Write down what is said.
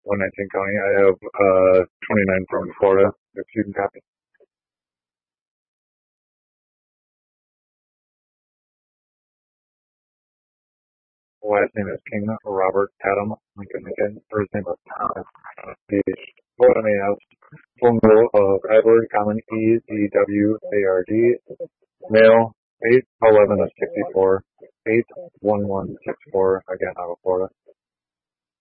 119 County. I have 29 from Florida, if you can copy. Last name is King, Robert Adam Lincoln McKin. First name is Thomas. The vote I may have phone number of Edward, common EDWARD, male, 8'11" of 64, 8'11" 64, again out of Florida.